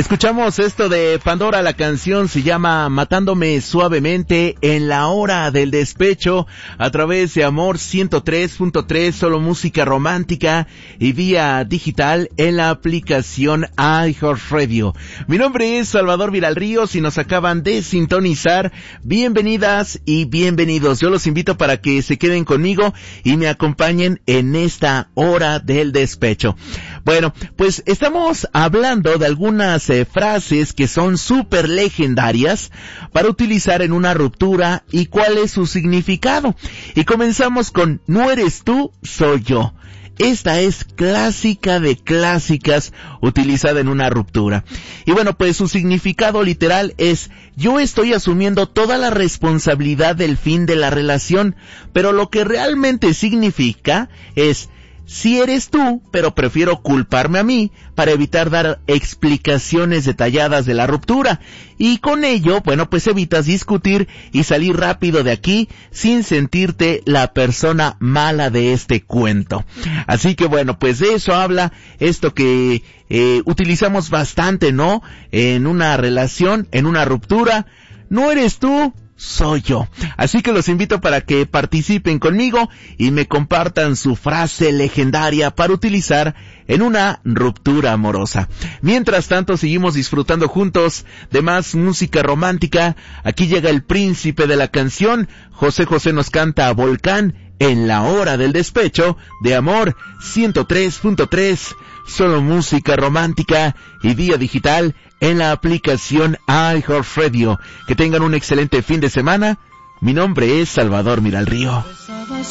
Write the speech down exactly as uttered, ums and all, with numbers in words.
Escuchamos esto de Pandora, la canción se llama Matándome Suavemente en la hora del despecho a través de Amor ciento tres punto tres, solo música romántica y vía digital en la aplicación iHeartRadio. Mi nombre es Salvador Viralríos y nos acaban de sintonizar. Bienvenidas y bienvenidos. Yo los invito para que se queden conmigo y me acompañen en esta hora del despecho. Bueno, pues estamos hablando de algunas eh, frases que son súper legendarias para utilizar en una ruptura y cuál es su significado. Y comenzamos con no eres tú, soy yo. Esta es clásica de clásicas utilizada en una ruptura. Y bueno, pues su significado literal es: yo estoy asumiendo toda la responsabilidad del fin de la relación, pero lo que realmente significa es: sí eres tú, pero prefiero culparme a mí para evitar dar explicaciones detalladas de la ruptura. Y con ello, bueno, pues evitas discutir y salir rápido de aquí sin sentirte la persona mala de este cuento. Así que bueno, pues de eso habla esto que eh, utilizamos bastante, ¿no? En una relación, en una ruptura. No eres tú, soy yo. Así que los invito para que participen conmigo y me compartan su frase legendaria para utilizar en una ruptura amorosa. Mientras tanto, seguimos disfrutando juntos de más música romántica. Aquí llega el príncipe de la canción. José José nos canta a Volcán en la hora del despecho de Amor ciento tres punto tres. Solo música romántica y vía digital en la aplicación iHeartRadio. Que tengan un excelente fin de semana. Mi nombre es Salvador Miralrío.